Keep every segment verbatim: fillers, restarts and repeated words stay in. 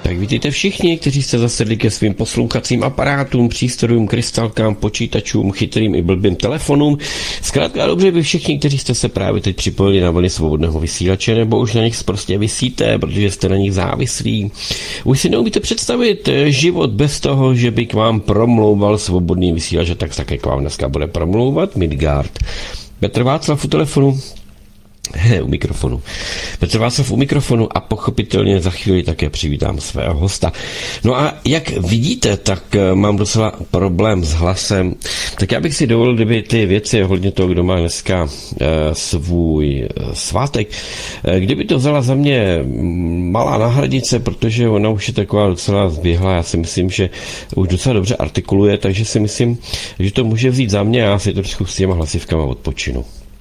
Tak vítejte všichni, kteří jste zasedli ke svým poslouchacím aparátům, přístrojům, krystalkám, počítačům, chytrým i blbým telefonům. Zkrátka dobře, vy všichni, kteří jste se právě teď připojili na vlny svobodného vysílače, nebo už na nich prostě visíte, protože jste na nich závislí. Už si neumíte představit život bez toho, že by k vám promlouval svobodný vysílač, tak také k vám dneska bude promlouvat Midgard. Petr Václav u telefonu. He, u mikrofonu. Petr Václav u mikrofonu a pochopitelně za chvíli také přivítám svého hosta. No a jak vidíte, tak mám docela problém s hlasem. Tak já bych si dovolil, kdyby ty věci, hodně toho, kdo má dneska e, svůj e, svátek, e, kdyby to vzala za mě malá náhradnice, protože ona už je taková docela zběhlá, já si myslím, že už docela dobře artikuluje, takže si myslím, že to může vzít za mě a já si trošku s těma hlasivkama odpočinu.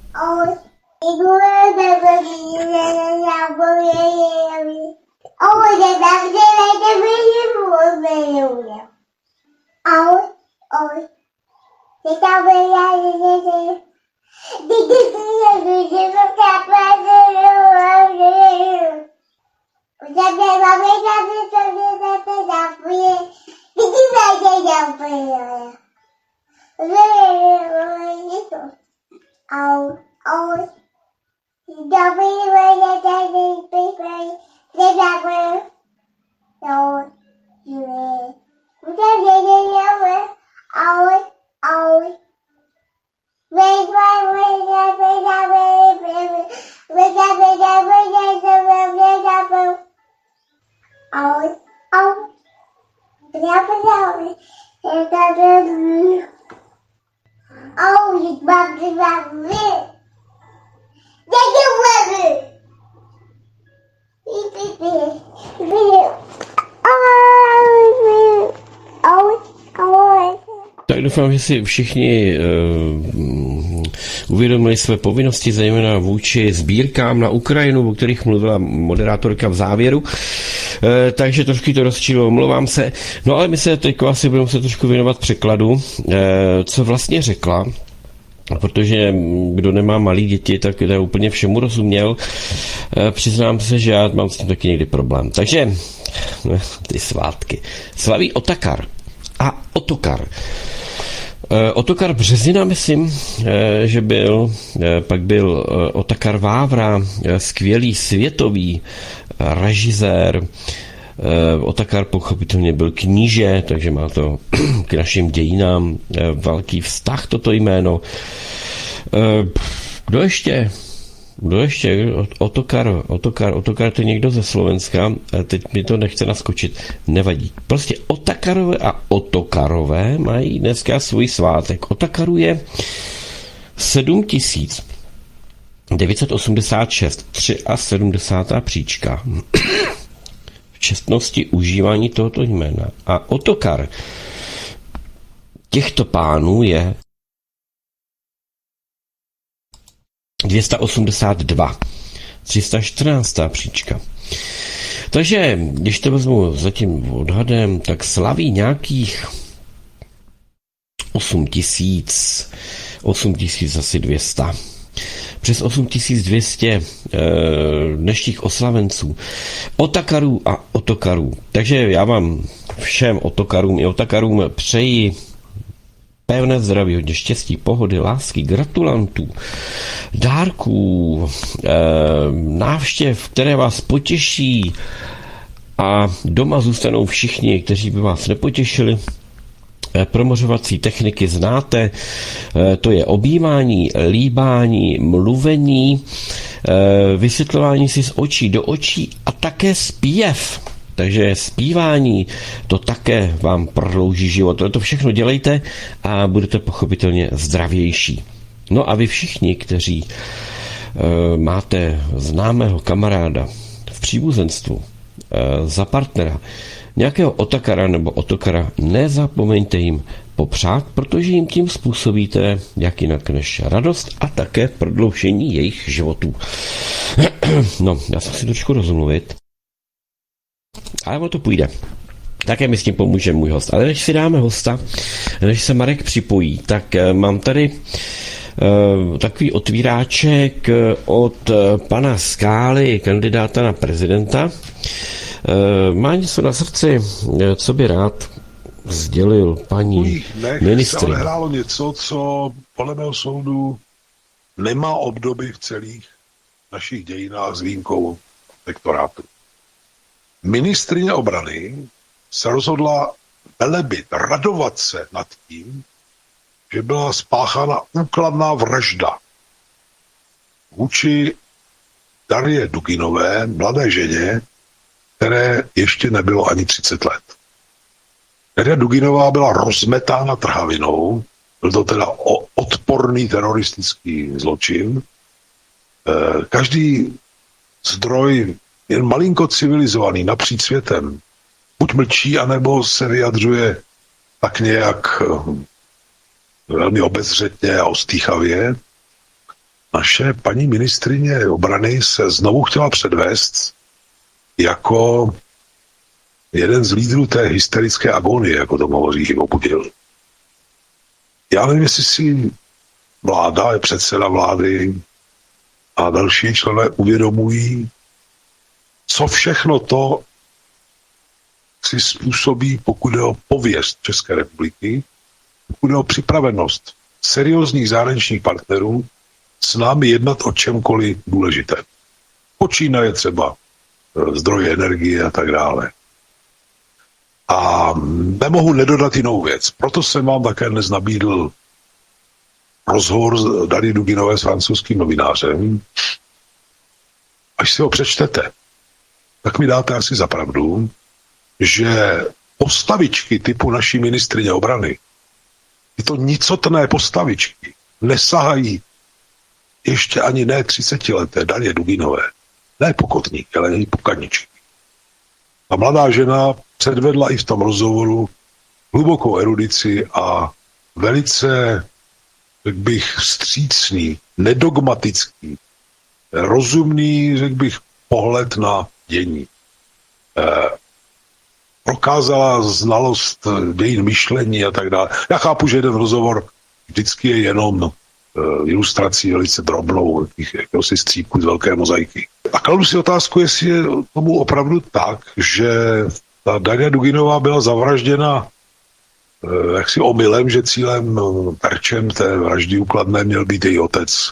Tak doufám, že si všichni uh, uvědomili své povinnosti, zejména vůči sbírkám na Ukrajinu, o kterých mluvila moderátorka v závěru. Uh, takže trošku to rozčilo, omlouvám se. No ale my se teď asi budeme se trošku věnovat překladu, uh, co vlastně řekla. Protože kdo nemá malý děti, tak to úplně všemu rozuměl. E, přiznám se, že já mám s tím taky někdy problém. Takže, ty svátky. Slaví Otakar a Otokar. E, Otokar Březina, myslím, e, že byl, e, pak byl e, Otakar Vávra, e, skvělý světový režisér. Otakar pochopitelně byl kníže, takže má to k našim dějinám velký vztah toto jméno. Kdo ještě? Kdo ještě? Otokar, Otokar, Otokar to je někdo ze Slovenska, teď mi to nechce naskočit, nevadí. Prostě Otakarové a Otokarové mají dneska svůj svátek. Otakaru je sedm tisíc devět set osmdesát šest, sedmdesátá třetí příčka. V čestnosti užívání tohoto jména. A Otokar těchto pánů je dvě stě osmdesát dva, tři sta čtrnáctá příčka. Takže, když to vezmu zatím odhadem, tak slaví nějakých osm tisíc, osm tisíc asi dvě stě. Přes osm tisíc dvě stě e, dnešních oslavenců, Otakarů a Otokarů. Takže já vám všem Otokarům i Otakarům přeji pevné zdraví, hodně štěstí, pohody, lásky, gratulantů, dárků, e, návštěv, které vás potěší a doma zůstanou všichni, kteří by vás nepotěšili. Promořovací techniky znáte, to je objímání, líbání, mluvení, vysvětlování si z očí do očí a také zpěv. Takže zpívání, to také vám prodlouží život. To všechno dělejte a budete pochopitelně zdravější. No a vy všichni, kteří máte známého kamaráda v příbuzenstvu, za partnera, nějakého Otakara nebo Otokara, nezapomeňte jim popřát, protože jim tím způsobíte jak jinak než radost a také prodloužení jejich životů. No, já jsem si trošku rozmluvit, ale o to půjde. Také mi s tím pomůže můj host. Ale než si dáme hosta, než se Marek připojí, tak mám tady uh, takový otvíráček od pana Skály, kandidáta na prezidenta. Má něco na srdci, co by rád sdělil paní ministryni? Se odehrálo něco, co podle mého soudu nemá obdoby v celých našich dějinách s výjimkou lektorátu. Ministryně obrany se rozhodla velebit, radovat se nad tím, že byla spáchána úkladná vražda vůči Darje Duginové, mladé ženě, které ještě nebylo ani třicet let. Darja Duginová byla rozmetána trhavinou, byl to teda odporný teroristický zločin. Každý zdroj, jen malinko civilizovaný napříč světem, buď mlčí, anebo se vyjadřuje tak nějak velmi obezřetně a ostýchavě. Naše paní ministryně obrany se znovu chtěla předvést jako jeden z lídrů té hysterické agonie, jako to hovoří Ivo Budil. Já nevím, jestli si vláda, předseda vlády a další členové uvědomují, co všechno to si způsobí, pokud jde o pověst České republiky, pokud jde o připravenost seriózních zahraničních partnerů s námi jednat o čemkoliv důležité. Počínaje třeba zdroje energie a tak dále. A nemohu nedodat jinou věc. Proto jsem vám také dnes nabídl rozhovor s Darjí Duginové s francouzským novinářem. Až si ho přečtete, tak mi dáte asi za pravdu, že postavičky typu naší ministryně obrany, tyto nicotné postavičky, nesahají ještě ani ne třicetileté Darje Duginové. Ne pokotníky, ale i pukaničky. A mladá žena předvedla i v tom rozhovoru hlubokou erudici a velice, řekl bych, vstřícný, nedogmatický, rozumný, řekl bych, pohled na dění. Eh, prokázala znalost dějin myšlení a tak dále. Já chápu, že jeden rozhovor vždycky je jenom ilustrací velice drobnou, jakéhosi střípku z velké mozaiky. A kladu si otázku, jestli je tomu opravdu tak, že ta Darja Duginová byla zavražděna jaksi omylem, že cílem, terčem té vraždy úkladné měl být její otec,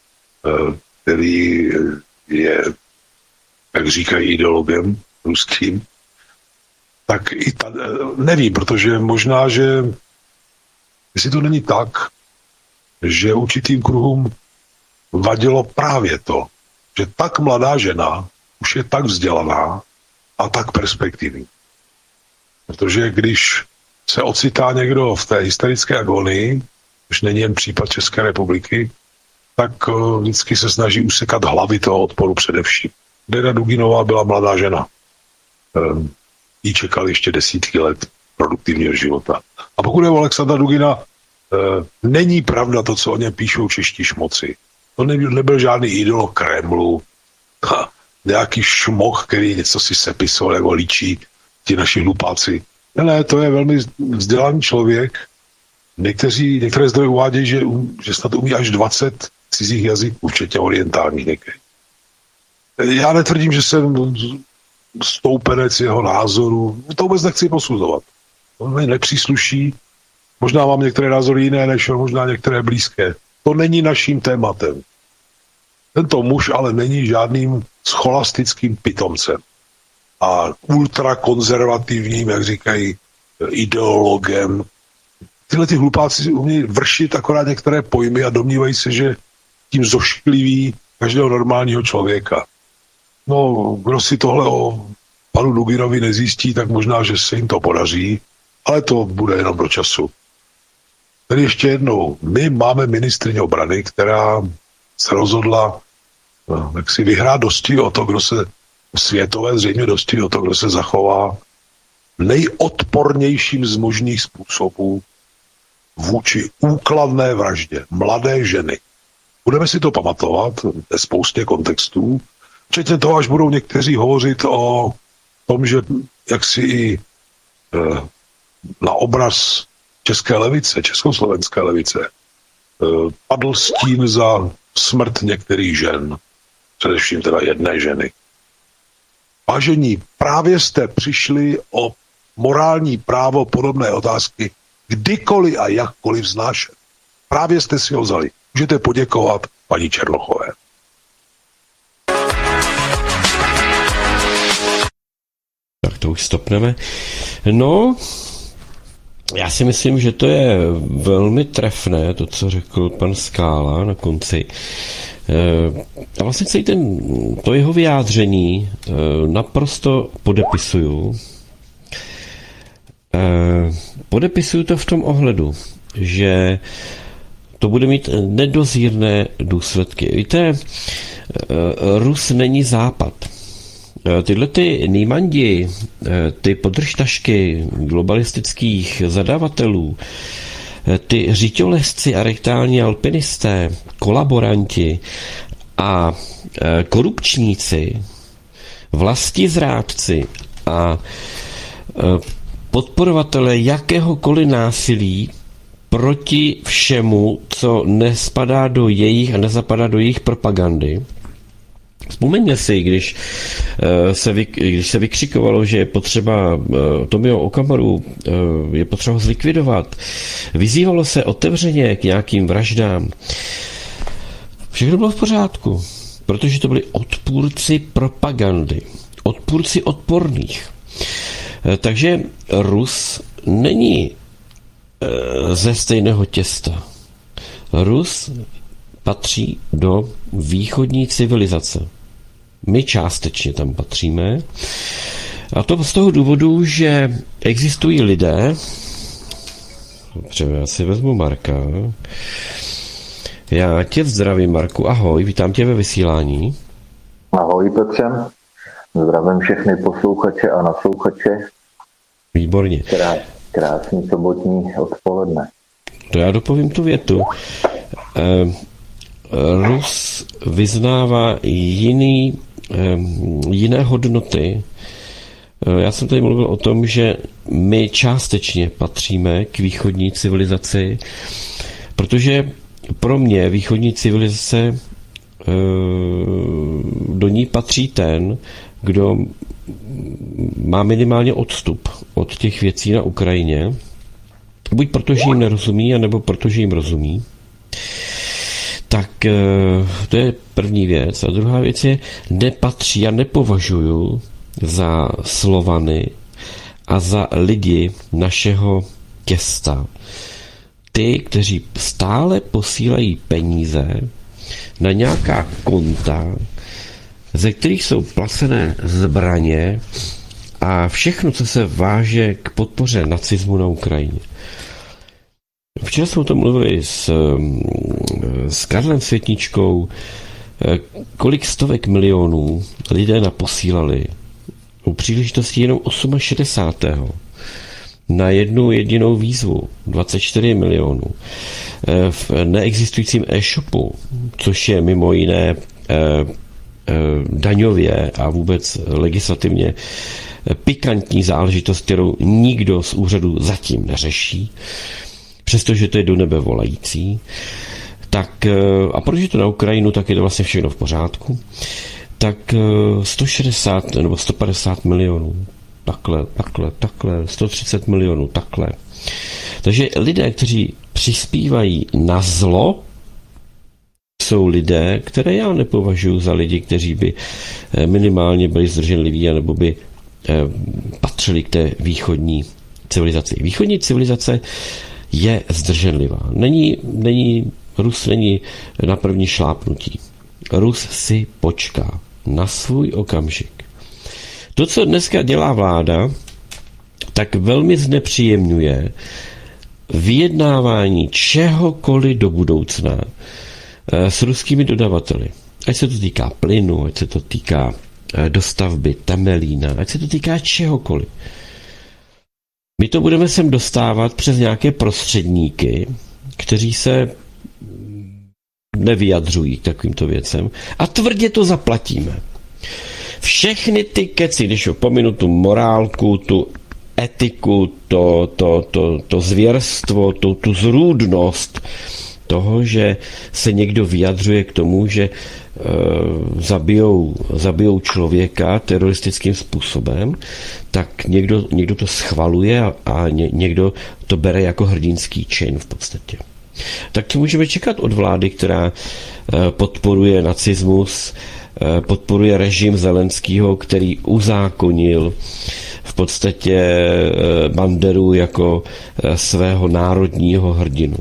který je, jak říkají, ideologem ruským. Tak i ta, nevím, protože možná, že jestli to není tak, že určitým kruhům vadilo právě to, že tak mladá žena už je tak vzdělaná a tak perspektivní. Protože když se ocitá někdo v té hysterické agonii, což není jen případ České republiky, tak vždycky se snaží usekat hlavy toho odporu především. Darja Duginová byla mladá žena. Jí čekal ještě desítky let produktivního života. A pokud je o Alexandra Dugina, není pravda to, co o něm píšou čeští šmoci. To nebyl, nebyl žádný idol Kremlu, ha, nějaký šmoch, který něco si sepisoval, jako líčí ti naši hlupáci. Ne, ne, to je velmi vzdělaný člověk. Někteří, některé zdroje uvádějí, že, že snad umí až dvacet cizích jazyků, včetně orientálních některých. Já netvrdím, že jsem stoupenec jeho názoru. To vůbec nechci posuzovat. To mi nepřísluší. Možná mám některé názory jiné, než možná některé blízké. To není naším tématem. Tento muž ale není žádným scholastickým pitomcem a ultrakonzervativním, jak říkají, ideologem. Tyhle ty hlupáci umí vršit akorát některé pojmy a domnívají se, že tím zoškliví každého normálního člověka. No, kdo si tohle o panu Duginovi nezjistí, tak možná, že se jim to podaří, ale to bude jenom do času. Tedy ještě jednou, my máme ministryni obrany, která se rozhodla no, jak si vyhrát dosti o to, kdo se světové zřejmě dosti o to, kdo se zachová nejodpornějším z možných způsobů vůči úkladné vraždě mladé ženy. Budeme si to pamatovat ve spoustě kontextů, včetně toho, až budou někteří hovořit o tom, že jaksi i eh, na obraz české levice, československé levice, eh, padl stín za smrt některých žen, především teda jedné ženy. Vážení, právě jste přišli o morální právo podobné otázky kdykoliv a jakkoliv vznášet. Právě jste si ho vzali. Můžete poděkovat paní Černochové. Tak to už stopneme. No, já si myslím, že to je velmi trefné, to, co řekl pan Skála na konci. A vlastně celý ten, to jeho vyjádření naprosto podepisuju. Podepisuju to v tom ohledu, že to bude mít nedozírné důsledky. Víte, Rus není Západ. Tyhle ty nýmandi, ty podržtašky globalistických zadavatelů, ty řiťolezci a rektální alpinisté, kolaboranti a korupčníci, vlastizrádci a podporovatelé jakéhokoliv násilí proti všemu, co nespadá do jejich a nezapadá do jejich propagandy. Vzpomeňme si, když se, vy, když se vykřikovalo, že je potřeba Tomio Okamuru, je potřeba ho zlikvidovat. Vyzývalo se otevřeně k nějakým vraždám. Všechno bylo v pořádku, protože to byli odpůrci propagandy, odpůrci odporných. Takže Rus není ze stejného těsta. Rus patří do východní civilizace. My částečně tam patříme. A to z toho důvodu, že existují lidé, třeba já si vezmu Marka. Já tě zdravím, Marku, ahoj, vítám tě ve vysílání. Ahoj, Petře, zdravím všechny posluchače a naslouchače. Výborně. Krás, krásný sobotní odpoledne. To já dopovím tu větu. Rus vyznává jiný, jiné hodnoty. Já jsem tady mluvil o tom, že my částečně patříme k východní civilizaci, protože pro mě východní civilizace, do ní patří ten, kdo má minimálně odstup od těch věcí na Ukrajině, buď protože jim nerozumí, anebo protože jim rozumí. Tak to je první věc. A druhá věc je, nepatří a nepovažuju za Slovany a za lidi našeho těsta. Ty, kteří stále posílají peníze na nějaká konta, ze kterých jsou placené zbraně a všechno, co se váže k podpoře nacismu na Ukrajině. Včera jsme o tom mluvili s, s Karlem Světničkou, kolik stovek milionů lidé naposílali u příležitosti jenom šedesátého osmého na jednu jedinou výzvu dvacet čtyři milionů v neexistujícím e-shopu, což je mimo jiné daňově a vůbec legislativně pikantní záležitost, kterou nikdo z úřadu zatím neřeší, přestože to je do nebe volající. Tak, a protože to na Ukrajinu, tak je to vlastně všechno v pořádku. Tak sto šedesát nebo sto padesát milionů, takhle, takhle, takhle, sto třicet milionů, takhle. Takže lidé, kteří přispívají na zlo, jsou lidé, které já nepovažuji za lidi, kteří by minimálně byli zdrženliví, anebo by patřili k té východní civilizaci. Východní civilizace je zdrženlivá. Není, není, Rus není na první šlápnutí. Rus si počká na svůj okamžik. To, co dneska dělá vláda, tak velmi znepříjemňuje vyjednávání čehokoliv do budoucna s ruskými dodavateli. Ať se to týká plynu, ať se to týká dostavby Temelína, ať se to týká čehokoliv. My to budeme sem dostávat přes nějaké prostředníky, kteří se nevyjadřují k takovýmto věcem a tvrdě to zaplatíme. Všechny ty keci, když opominu tu morálku, tu etiku, to, to, to, to zvěrstvo, to, tu zrůdnost toho, že se někdo vyjadřuje k tomu, že zabijou, zabijou člověka teroristickým způsobem, tak někdo, někdo to schvaluje a, a ně, někdo to bere jako hrdinský čin v podstatě. Tak co můžeme čekat od vlády, která podporuje nacismus, podporuje režim Zelenskýho, který uzákonil v podstatě Banderu jako svého národního hrdinu.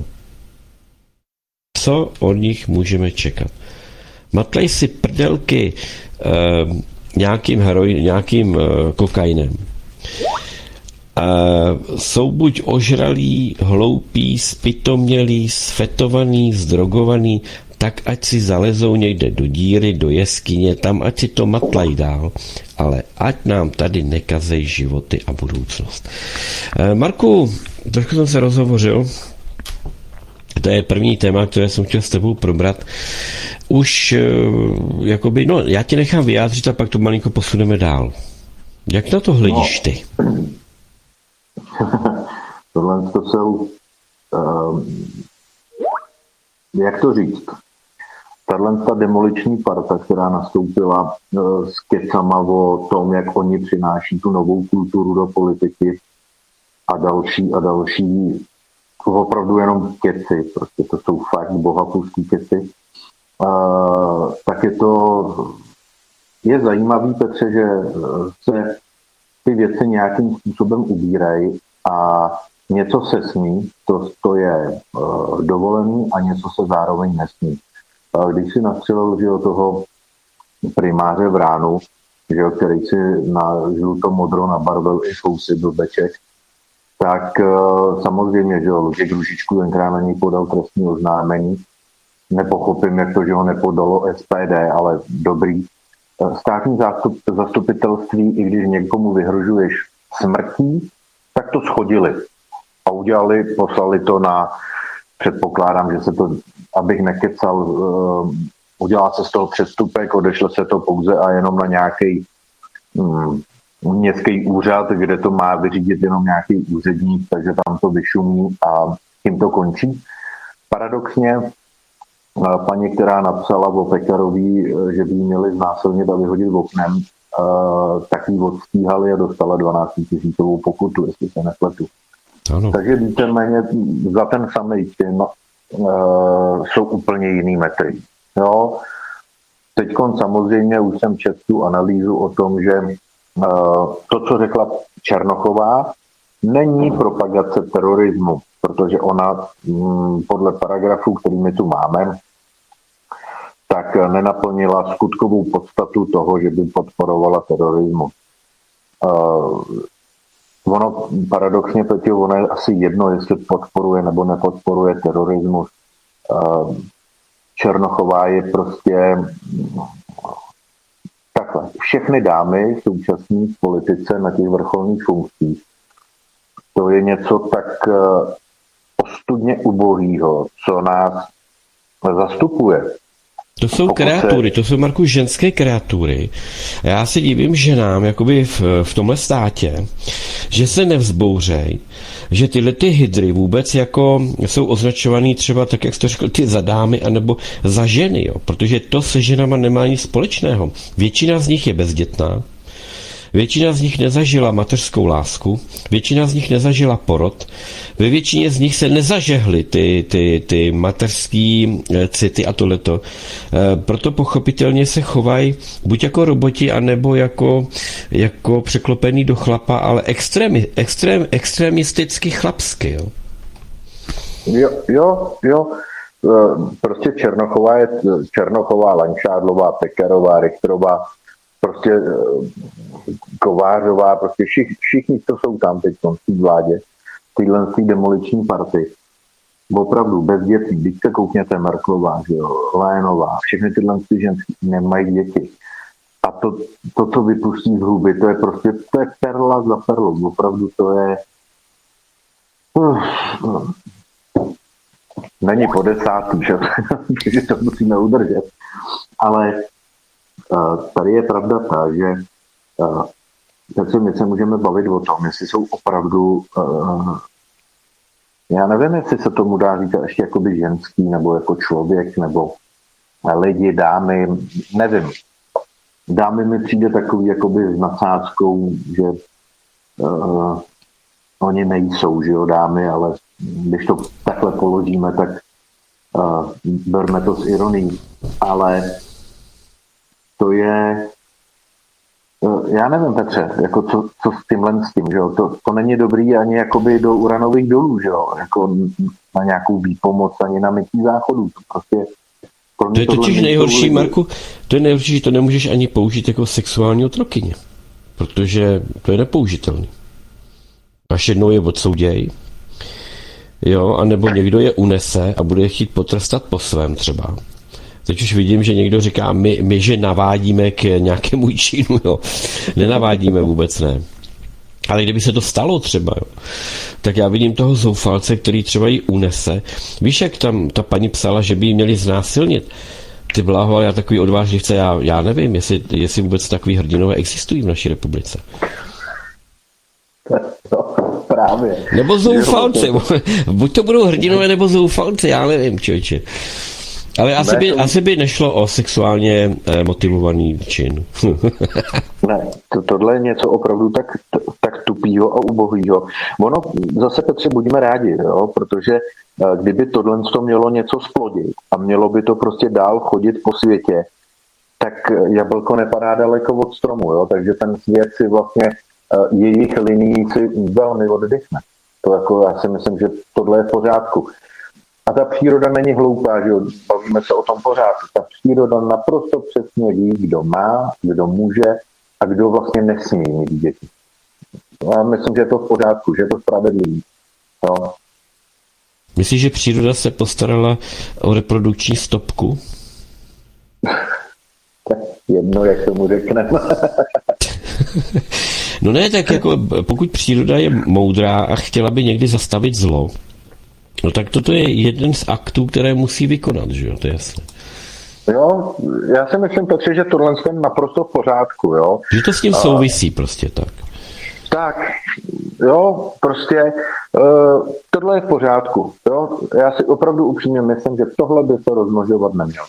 Co od nich můžeme čekat? Matlej si prdelky eh, nějakým, heroj, nějakým eh, kokainem. Eh, jsou buď ožralí, hloupí, spitomělí, sfetovaní, zdrogovaní, tak ať si zalezou někde do díry, do jeskyně, tam ať si to matlají dál, ale ať nám tady nekazej životy a budoucnost. Eh, Marku, trošku jsem se rozhovořil. To je první téma, které jsem chtěl s tebou probrat. Už jakoby, no já tě nechám vyjádřit a pak to malinko posuneme dál. Jak na to hledíš ty? Tohle to jsou, uh, jak to říct, tahle ta demoliční parta, která nastoupila uh, s kecama o tom, jak oni přináší tu novou kulturu do politiky a další a další, opravdu jenom keci, prostě to jsou fakt bohapůstý keci. Uh, tak je to, je zajímavý, Petře, že se ty věci nějakým způsobem ubírají a něco se smí, to, to je uh, dovolený a něco se zároveň nesmí. Uh, když si nastřelil, že toho primáře Vránu, že který si na žluto-modro nabarvil i fousy blbeček, tak uh, samozřejmě, že Luděk Růžičku tenkrát na něj podal trestní oznámení. Nepochopím, jak to, že ho nepodalo S P D, ale dobrý. Státní zástup, zastupitelství, i když někomu vyhrožuješ smrtí, tak to shodili. A udělali, poslali to na, předpokládám, že se to, abych nekecal, uh, udělá se z toho přestupek, odešle se to pouze a jenom na nějaký um, městský úřad, kde to má vyřídit jenom nějaký úředník, takže tam to vyšumí a tím to končí. Paradoxně paní, která napsala o Pekarový, že by jí měli znásilnit a vyhodit oknem, tak ji odstíhali a dostala dvanáctitisícovou pokutu, jestli se nepletu. Ano. Takže víceméně za ten samý čin jsou úplně jiný metry. Jo? Teďkon samozřejmě už jsem četl tu analýzu o tom, že to, co řekla Černochová, není propagace terorismu, protože ona podle paragrafu, který my tu máme, tak nenaplnila skutkovou podstatu toho, že by podporovala terorismus. Uh, ono paradoxně, Petě, ono je asi jedno, jestli podporuje nebo nepodporuje terorismus. Uh, Černochová je prostě takhle. Všechny dámy současní v politice na těch vrcholných funkcích, to je něco tak uh, ostudně ubohýho, co nás zastupuje. To jsou kreatury, to jsou, Marku, ženské kreatury. A já si divím ženám, jakoby v, v tomhle státě, že se nevzbouřej, že tyhle ty hydry vůbec jako jsou označovaný třeba tak, jak jsi to řekl, ty za dámy anebo za ženy, jo? Protože to se ženama nemá nic společného. Většina z nich je bezdětná, většina z nich nezažila mateřskou lásku, většina z nich nezažila porod, ve většině z nich se nezažehly ty, ty, ty mateřský city a tohleto. Proto pochopitelně se chovají buď jako roboti, anebo jako, jako překlopený do chlapa, ale extrémi, extrém, extremisticky chlapsky. Jo? jo, jo, jo. Prostě Černochová je Černochová, Lančádlová, Pekarová, Richterová, prostě Kovářová, prostě všich, všichni, co jsou tam teď v té vládě, tyhle demoliční party, opravdu bez dětí, když se koukněte, Merklová, Lénová, všechny tyhle ženský nemají děti. A to, to, co vypustí z huby, to je prostě, to je perla za perlou, opravdu to je uh, uh, není po desátý, že? Takže to musíme udržet. Ale uh, tady je pravda ta, že uh, takže my se můžeme bavit o tom, jestli jsou opravdu, uh, já nevím, jestli se tomu dá říct ještě jakoby ženský, nebo jako člověk, nebo lidi, dámy, nevím. Dámy mi přijde takový jakoby s nadsázkou, že uh, oni nejsou, že jo, dámy, ale když to takhle položíme, tak uh, berme to s ironií. Ale to je, uh, já nevím, Petře, jako co, co s tímhle s tím, že jo, to, to není dobrý ani jakoby do uranových dolů, že jo, jako na nějakou výpomoc, ani na mytí záchodů, to prostě. To je totiž nejhorší, Marku, to je nejhorší, že to nemůžeš ani použít jako sexuální otrokyně, protože to je nepoužitelný. Až jednou je odsouděj, jo, anebo někdo je unese a bude je chtít potrestat po svém třeba. Teď už vidím, že někdo říká, my, my že navádíme k nějakému činu, jo. Nenavádíme, vůbec ne. Ale kdyby se to stalo třeba, jo, tak já vidím toho zoufalce, který třeba ji unese. Víš, jak tam ta paní psala, že by ji měli znásilnit? Ty bláho, já takový odvážlivce, já, já nevím, jestli, jestli vůbec takový hrdinové existují v naší republice. No, právě. Nebo zoufalci. Buď to budou hrdinové, nebo zoufalci, já nevím, člověče. Ale asi by, asi by nešlo o sexuálně motivovaný čin. Ne, to, tohle je něco opravdu tak, tak tupýho a ubohýho. Ono, zase Petře, buďme rádi, jo, protože kdyby tohle to mělo něco splodit a mělo by to prostě dál chodit po světě, tak jablko nepadá daleko od stromu, jo, takže ten svět si vlastně jejich linií si velmi oddychne. To jako, já si myslím, že tohle je v pořádku. A ta příroda není hloupá, že jo? Bavíme se o tom pořád. Ta příroda naprosto přesně ví, kdo má, kdo může a kdo vlastně nesmí mít děti. Já myslím, že je to v pořádku, že je to spravedlivý. No. Myslíš, že příroda se postarala o reprodukční stopku? Tak jedno, jak tomu řekneme. No ne, tak jako pokud příroda je moudrá a chtěla by někdy zastavit zlo, no tak toto je jeden z aktů, které musí vykonat, že jo, to je jasné. Jo, já si myslím, Petře, že tohle je naprosto v pořádku, jo. Že to s tím souvisí prostě tak. Tak, jo, prostě uh, tohle je v pořádku, jo. Já si opravdu upřímně myslím, že tohle by se rozmnožovat nemělo.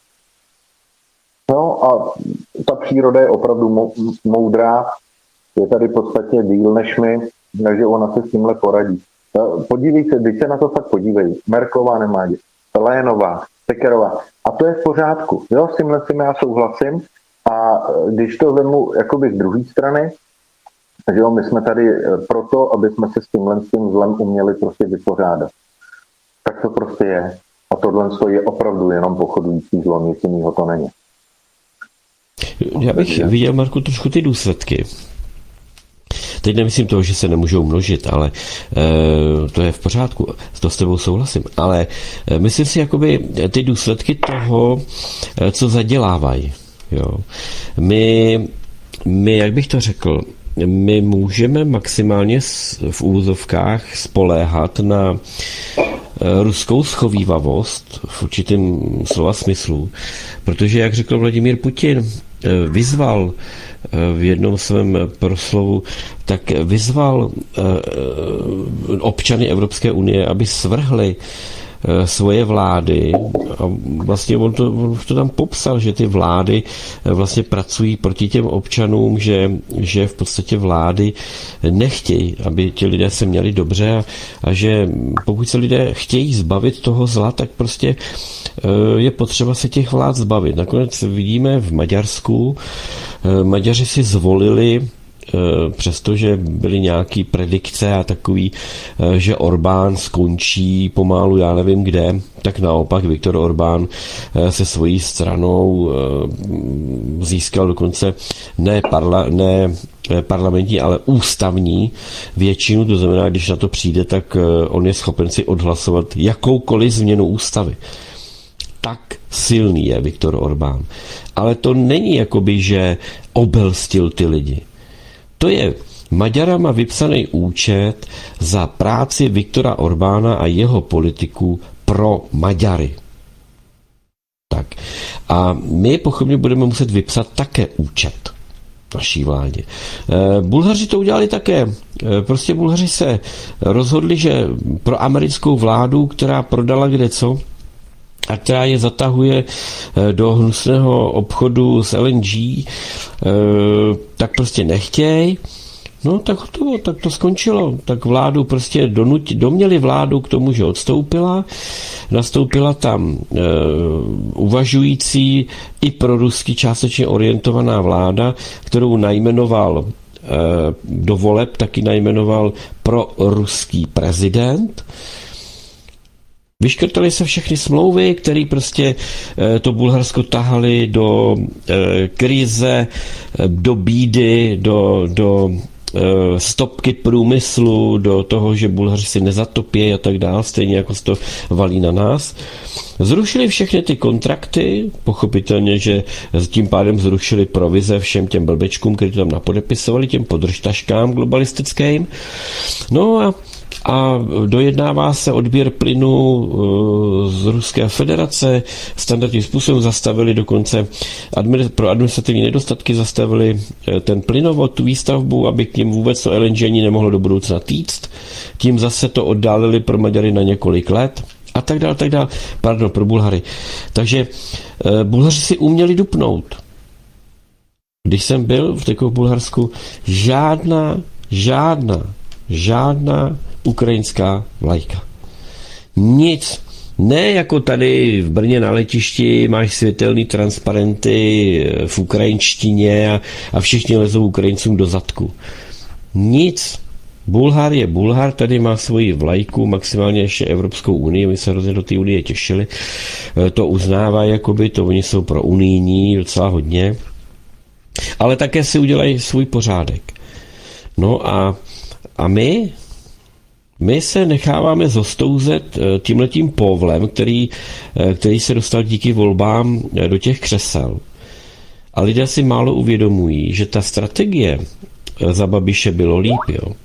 No a ta příroda je opravdu moudrá, je tady v podstatě díl než my, takže ona se s tímhle poradí. Podívej se, když se na to fakt podívej. Merklová nemá děti, Lénová, Pekerová. A to je v pořádku. Jo, s tímhle s tím já souhlasím. A když to vemu jakoby z druhé strany, že jo, my jsme tady proto, aby jsme se s tímhle s tím zlem uměli prostě vypořádat. Tak to prostě je. A tohle je opravdu jenom pochodující zlo, nic jiného to není. Já bych viděl, Marku, trošku ty důsledky. Teď nemyslím toho, že se nemůžou množit, ale e, to je v pořádku, to s tebou souhlasím, ale e, myslím si jakoby ty důsledky toho, e, co zadělávají. Jo. My, my, jak bych to řekl, my můžeme maximálně v úvozovkách spoléhat na ruskou schovívavost v určitém slova smyslu, protože, jak řekl Vladimír Putin, vyzval v jednom svém proslovu, tak vyzval občany Evropské unie, aby svrhli svoje vlády a vlastně on to, on to tam popsal, že ty vlády vlastně pracují proti těm občanům, že, že v podstatě vlády nechtějí, aby ti lidé se měli dobře a, a že pokud se lidé chtějí zbavit toho zla, tak prostě je potřeba se těch vlád zbavit. Nakonec vidíme v Maďarsku, Maďaři si zvolili, přestože byly nějaký predikce a takový, že Orbán skončí pomalu, já nevím kde, tak naopak Viktor Orbán se svojí stranou získal dokonce ne, parla, ne parlamentní, ale ústavní většinu, to znamená, když na to přijde, tak on je schopen si odhlasovat jakoukoliv změnu ústavy. Tak silný je Viktor Orbán. Ale to není jakoby, že obelstil ty lidi. To je Maďarama vypsaný účet za práci Viktora Orbána a jeho politiků pro Maďary. Tak. A my pochopně budeme muset vypsat také účet naší vládě. Bulhaři to udělali také. Prostě Bulhaři se rozhodli, že pro americkou vládu, která prodala kde co, a která je zatahuje do hnusného obchodu s L N G, tak prostě nechtěj. No tak to, tak to skončilo. Tak vládu prostě donutili, doměli vládu k tomu, že odstoupila. Nastoupila tam e, uvažující i pro rusky částečně orientovaná vláda, kterou najmenoval e, do voleb, taky najmenoval pro ruský prezident. Vyškrtali se všechny smlouvy, které prostě to Bulharsko tahali do krize, do bídy, do, do stopky průmyslu, do toho, že Bulhaři si nezatopí a tak dále, stejně jako se to valí na nás. Zrušili všechny ty kontrakty, pochopitelně, že tím pádem zrušili provize všem těm blbečkům, kteří to tam napodepisovali, těm podržtaškám globalistickým. No a a dojednává se odběr plynu z Ruské federace. Standardním způsobem zastavili dokonce pro administrativní nedostatky zastavili ten plynovod, tu výstavbu, aby k ním vůbec to L N G ani nemohlo do budoucna týct. Tím zase to oddálili pro Maďary na několik let a tak dále, tak dále. Pardon, pro Bulhary. Takže Bulhaři si uměli dupnout. Když jsem byl v takovém Bulharsku, žádná, žádná, žádná ukrajinská vlajka. Nic. Ne jako tady v Brně na letišti máš světelný transparenty v ukrajinštině a, a všichni lezou Ukrajincům do zadku. Nic. Bulhar je Bulhar, tady má svoji vlajku, maximálně ještě Evropskou unii, my se hrozně do té unie těšili. To uznává, jakoby, to oni jsou pro unijní docela hodně. Ale také si udělají svůj pořádek. No a, a my My se necháváme zostouzet tímhletím povlem, který, který se dostal díky volbám do těch křesel. A lidé si málo uvědomují, že ta strategie za Babiše bylo líp, jo.